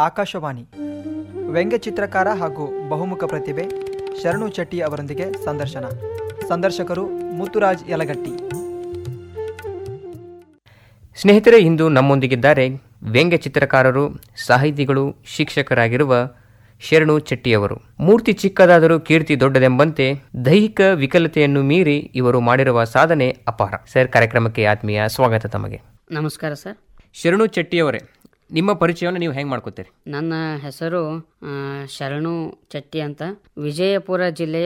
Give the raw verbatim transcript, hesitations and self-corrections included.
ಆಕಾಶವಾಣಿ. ವ್ಯಂಗ್ಯ ಚಿತ್ರಕಾರ ಹಾಗೂ ಬಹುಮುಖ ಪ್ರತಿಭೆ ಶರಣು ಚೆಟ್ಟಿ ಅವರೊಂದಿಗೆ ಸಂದರ್ಶನ. ಸಂದರ್ಶಕರು ಮುತ್ತುರಾಜ್ ಯಲಗಟ್ಟಿ. ಸ್ನೇಹಿತರೆ, ಇಂದು ನಮ್ಮೊಂದಿಗಿದ್ದಾರೆ ವ್ಯಂಗ್ಯ ಚಿತ್ರಕಾರರು, ಸಾಹಿತಿಗಳು, ಶಿಕ್ಷಕರಾಗಿರುವ ಶರಣು ಚೆಟ್ಟಿಯವರು. ಮೂರ್ತಿ ಚಿಕ್ಕದಾದರೂ ಕೀರ್ತಿ ದೊಡ್ಡದೆಂಬಂತೆ ದೈಹಿಕ ವಿಕಲತೆಯನ್ನು ಮೀರಿ ಇವರು ಮಾಡಿರುವ ಸಾಧನೆ ಅಪಾರ. ಸರ್, ಕಾರ್ಯಕ್ರಮಕ್ಕೆ ಆತ್ಮೀಯ ಸ್ವಾಗತ ತಮಗೆ. ನಮಸ್ಕಾರ ಸರ್. ಶರಣು ಚೆಟ್ಟಿಯವರೇ, ನಿಮ್ಮ ಪರಿಚಯವನ್ನು ನೀವು ಹೆಂಗೆ ಮಾಡ್ಕೋತೀರಿ? ನನ್ನ ಹೆಸರು ಶರಣು ಚೆಟ್ಟಿ ಅಂತ. ವಿಜಯಪುರ ಜಿಲ್ಲೆಯ